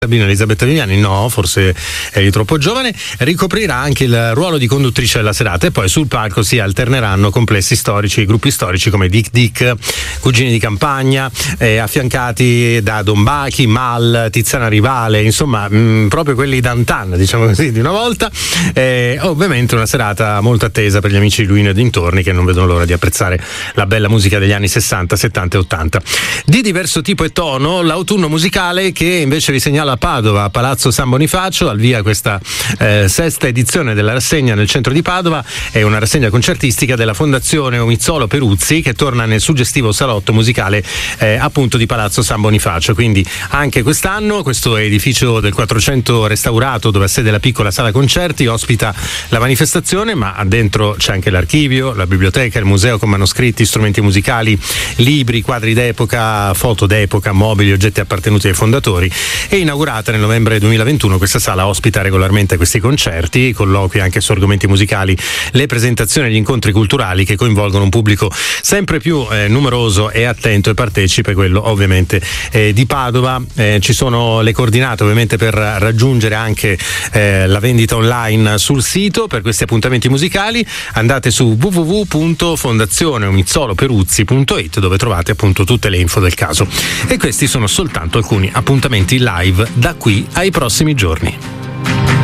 Sabrina Elisabetta Viviani, no, forse eri troppo giovane, ricoprirà anche il ruolo di conduttrice della serata e poi sul palco si alterneranno complessi storici, gruppi storici come Dick Dick, Cugini di Campagna, affiancati da Don Bachi, Mal, Tiziana Rivale, insomma proprio quelli d'antan, diciamo così, di una volta. Ovviamente una serata molto attesa per gli amici di Luino e dintorni, che non vedono l'ora di apprezzare la bella musica degli anni 60, 70 e 80. Di diverso tipo e tono l'autunno musicale, che invece vi segnala a Padova, a Palazzo San Bonifacio, al via questa sesta edizione della rassegna nel centro di Padova. È una rassegna concertistica della Fondazione Omizzolo Peruzzi, che torna nel suggestivo salotto musicale appunto di Palazzo San Bonifacio. Quindi anche quest'anno questo edificio del 400 restaurato, dove ha sede la piccola sala concerti, ospita la manifestazione, ma dentro c'è anche l'archivio, la biblioteca, il museo con manoscritti, strumenti musicali, libri, quadri d'epoca, foto d'epoca, mobili, oggetti appartenuti ai fondatori. E inaugurata nel novembre 2021, questa sala ospita regolarmente questi concerti, colloqui anche su argomenti musicali, le presentazioni e gli incontri culturali che coinvolgono un pubblico sempre più numeroso e attento e partecipe, quello ovviamente di Padova. Ci sono le coordinate ovviamente per raggiungere anche la vendita online sul sito per questi appuntamenti musicali. Andate su www.fondazioneomizzoloperuzzi.it, dove trovate appunto tutte le info del caso. E questi sono soltanto alcuni appuntamenti live da qui ai prossimi giorni.